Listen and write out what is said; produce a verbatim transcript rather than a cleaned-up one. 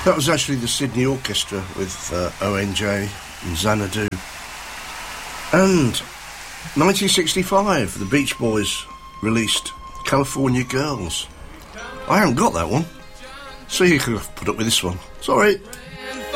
That was actually the Sydney Orchestra with uh, O N J and Xanadu. And nineteen sixty-five, the Beach Boys released California Girls. I haven't got that one, so you could have put up with this one. Sorry.